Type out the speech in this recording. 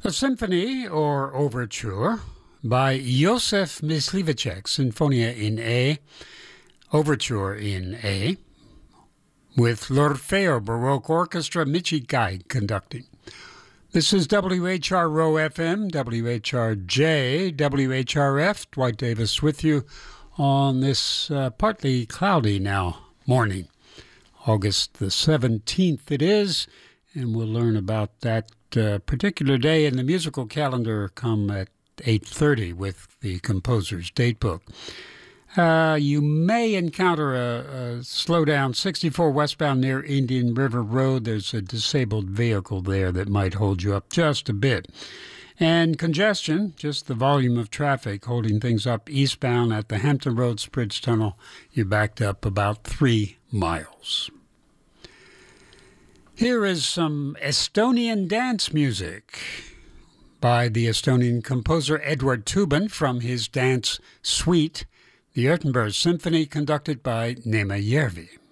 A symphony or overture by Józef Mysliveček, Sinfonia in A, Overture in A, with l'Orfeo Baroque Orchestra, Michi Guy conducting. This is WHRO FM, WHRJ, WHRF. Dwight Davis with you on this partly cloudy now morning. August the 17th it is, and we'll learn about that particular day in the musical calendar come at 8:30 with the composer's date book. You may encounter a slowdown 64 westbound near Indian River Road. There's a disabled vehicle there that might hold you up just a bit. And congestion, just the volume of traffic holding things up eastbound at the Hampton Roads Bridge Tunnel. You're backed up about 3 miles. Here is some Estonian dance music by the Estonian composer Eduard Toobin from his dance suite, the Ertenberg Symphony, conducted by Neeme Järvi.